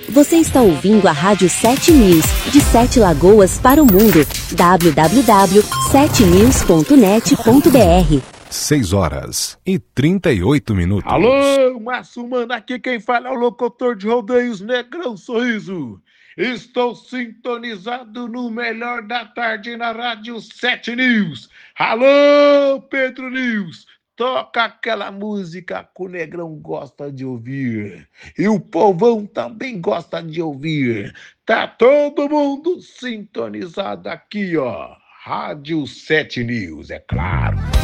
Você está ouvindo a Rádio 7 News, de 7 Lagoas para o mundo. www.7news.net.br 6h38. Alô, Massumano, aqui quem fala é o locutor de rodeios Negrão Sorriso. Estou sintonizado no melhor da tarde na Rádio 7 News. Alô, Pedro News, toca aquela música que o Negrão gosta de ouvir. E o povão também gosta de ouvir. Tá todo mundo sintonizado aqui, ó. Rádio 7 News, é claro.